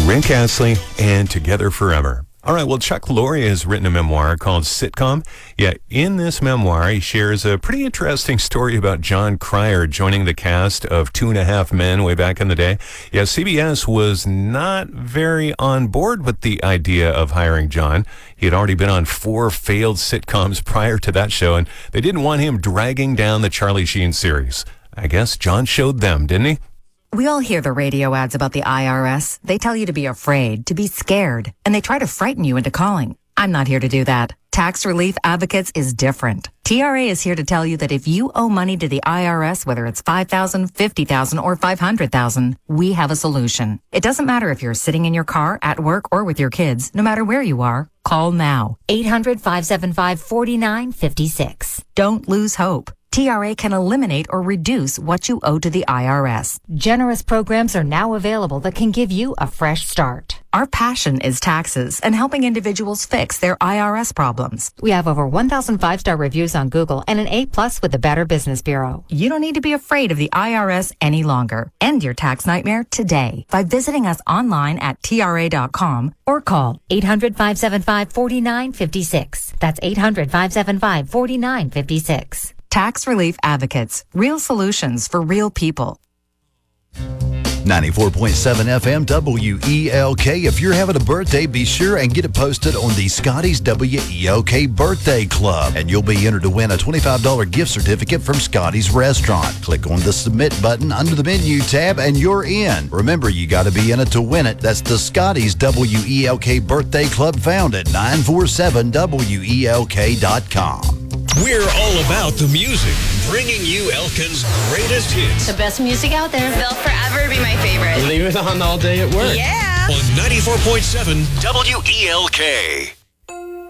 Rick Astley and Together Forever. All right, well, Chuck Lorre has written a memoir called Sitcom. Yeah, in this memoir, he shares a pretty interesting story about John Cryer joining the cast of 2.5 Men way back in the day. Yeah, CBS was not very on board with the idea of hiring John. He had already been on 4 failed sitcoms prior to that show, and they didn't want him dragging down the Charlie Sheen series. I guess John showed them, didn't he? We all hear the radio ads about the IRS. They tell you to be afraid, to be scared, and they try to frighten you into calling. I'm not here to do that. Tax Relief Advocates is different. TRA is here to tell you that if you owe money to the IRS, whether it's $5,000, $50,000, or $500,000, we have a solution. It doesn't matter if you're sitting in your car, at work, or with your kids. No matter where you are, call now. 800-575-4956. Don't lose hope. TRA can eliminate or reduce what you owe to the IRS. Generous programs are now available that can give you a fresh start. Our passion is taxes and helping individuals fix their IRS problems. We have over 1,000 5-star reviews on Google and an A+ with the Better Business Bureau. You don't need to be afraid of the IRS any longer. End your tax nightmare today by visiting us online at TRA.com or call 800-575-4956. That's 800-575-4956. Tax Relief Advocates. Real solutions for real people. 94.7 FM WELK. If you're having a birthday, be sure and get it posted on the Scotty's WELK Birthday Club. And you'll be entered to win a $25 gift certificate from Scotty's Restaurant. Click on the Submit button under the Menu tab and you're in. Remember, you got to be in it to win it. That's the Scotty's WELK Birthday Club, found at 947WELK.com. We're all about the music, bringing you Elkin's greatest hits. The best music out there. They'll forever be my favorite. Leave it on all day at work. Yeah. On 94.7 WELK.